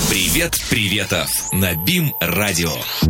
Привет, приветов на БИМ-радио.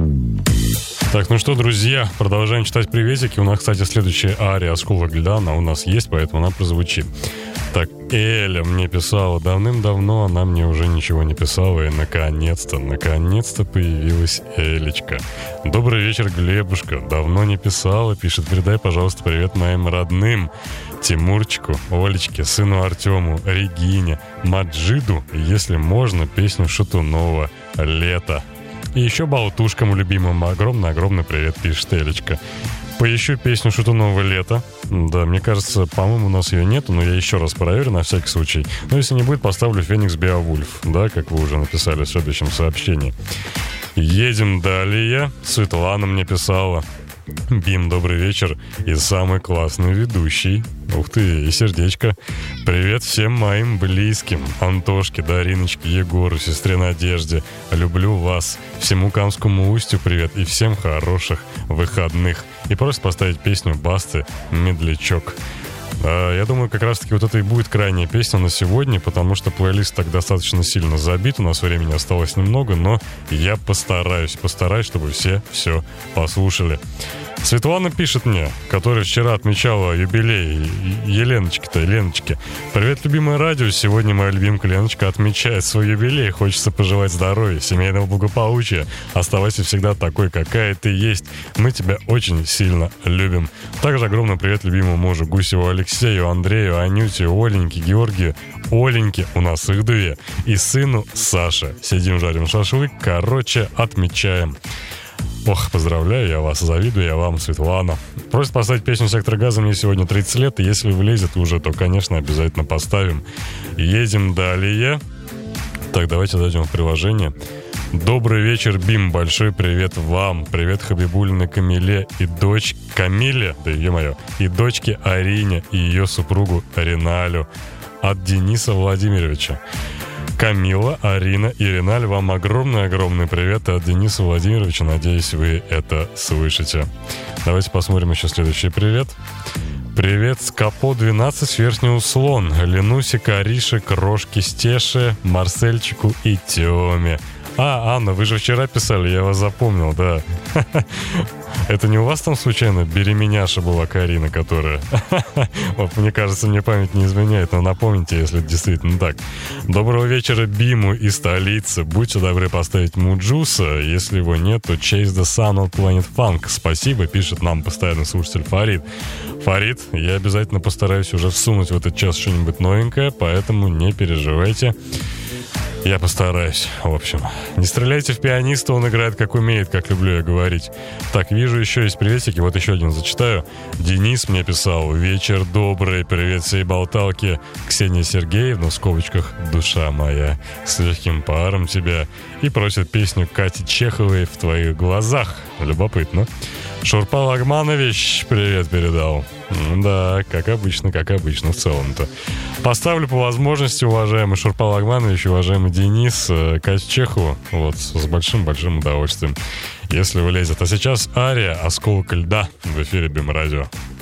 Так, ну что, друзья, продолжаем читать приветики. У нас, кстати, следующая ария «Осколок льда», она у нас есть, поэтому она прозвучит. Так, Эля мне писала давным-давно, она мне уже ничего не писала, и наконец-то появилась Элечка. Добрый вечер, Глебушка, давно не писала, пишет, передай, пожалуйста, привет моим родным, Тимурчику, Олечке, сыну Артему, Регине, Маджиду, и, если можно, песню Шатунова «Лето». И еще болтушкам любимым огромный-огромный привет, пишет Элечка. Поищу песню Шатунова «Лето». Да, мне кажется, по-моему, у нас ее нету, но я еще раз проверю на всякий случай. Но если не будет, поставлю «Феникс Беовульф», да, как вы уже написали в следующем сообщении. Едем далее. Светлана мне писала. Бим, добрый вечер. И самый классный ведущий. Ух ты, и сердечко. Привет всем моим близким. Антошке, Дариночке, Егору, сестре Надежде. Люблю вас. Всему Камскому устью привет. И всем хороших выходных. И просит поставить песню Басты «Медлячок». Я думаю, как раз-таки вот это и будет крайняя песня на сегодня, потому что плейлист так достаточно сильно забит, у нас времени осталось немного, но я постараюсь, чтобы все послушали. Светлана пишет мне, которая вчера отмечала юбилей Леночке. Привет, любимое радио. Сегодня моя любимка Леночка отмечает свой юбилей. Хочется пожелать здоровья, семейного благополучия. Оставайся всегда такой, какая ты есть. Мы тебя очень сильно любим. Также огромный привет любимому мужу Гусеву Алексею, Андрею, Анюте, Оленьке, Георгию. Оленьке, у нас их две. И сыну Саше. Сидим, жарим шашлык. Короче, отмечаем. Ох, поздравляю я вас, завидую я вам, Светлана. Просит поставить песню «Сектор газа», мне сегодня 30 лет, и если влезет уже, то, конечно, обязательно поставим. Едем далее. Так, давайте зайдем в приложение. Добрый вечер, Бим, большой привет вам. Привет Хабибулиной Камиле и дочь Камиле, да е-мое, и дочке Арине и ее супругу Риналю от Дениса Владимировича. Камила, Арина и Риналь, вам огромный-огромный привет от Дениса Владимировича. Надеюсь, вы это слышите. Давайте посмотрим еще следующий привет. Привет с Капо-12 Верхний Услон. Ленусе, Карише, Крошке, Стеше, Марсельчику и Тёме. Анна, вы же вчера писали, я вас запомнил, да. Это не у вас там случайно беременяша была Карина, которая... Вот, мне кажется, мне память не изменяет, но напомните, если это действительно так. Доброго вечера Биму из столицы. Будьте добры поставить Муджуса. Если его нет, то Chase the Sun от Planet Funk. Спасибо, пишет нам постоянный слушатель Фарид. Фарид, я обязательно постараюсь уже всунуть в этот час что-нибудь новенькое, поэтому не переживайте. Я постараюсь, в общем. Не стреляйте в пианиста, он играет как умеет, как люблю я говорить. Так, вижу, еще есть приветики, вот еще один зачитаю. Денис мне писал: вечер добрый, привет всей болталке. Ксения Сергеевна, в скобочках, душа моя, с легким паром тебя. И просит песню Кати Чеховой «В твоих глазах». Любопытно. Шурпал Агманович привет передал. Да, как обычно, в целом-то. Поставлю по возможности, уважаемый Шурпал Агманович, уважаемый Денис, Катю Чехову, вот, с большим-большим удовольствием, если влезет. А сейчас ария «Осколок льда» в эфире БИМ-радио.